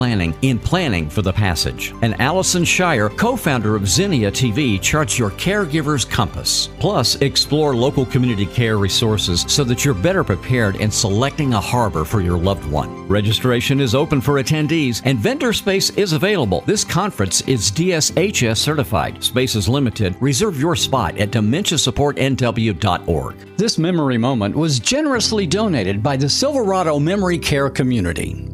in planning for the passage. And Allison Shire, co-founder of Zinnia TV, charts your caregiver's compass. Plus, explore local community care resources so that you're better prepared in selecting a harbor for your loved one. Registration is open for attendees and vendor space is available. This conference is DSHS certified. Space is limited. Reserve your spot at dementiasupportnw.org. This memory moment was generously donated by the Silverado Memory Care community.